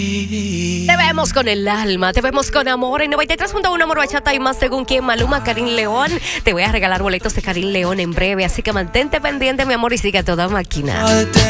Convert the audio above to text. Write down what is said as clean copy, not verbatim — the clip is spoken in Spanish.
Te vemos con el alma, te vemos con amor. En 93.1 Amor Bachata y más, según quién, Maluma, Karin León. Te voy a regalar boletos de Karin León en breve, así que mantente pendiente, mi amor, y sigue a toda máquina.